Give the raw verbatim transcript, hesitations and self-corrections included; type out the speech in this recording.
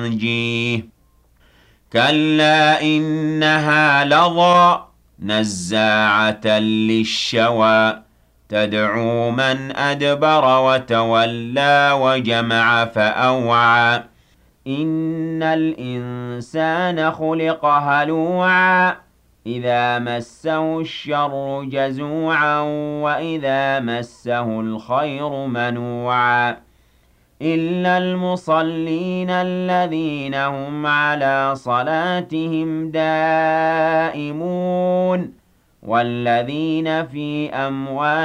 ينجيه كلا إنها لظى نزاعة للشوى تدعو من أدبر وتولى وجمع فأوعى إن الإنسان خلق هلوعا إذا مسه الشر جزوعا وإذا مسه الخير منوعا إلا المصلين الذين هم على صلاتهم دائمون والذين في أموالهم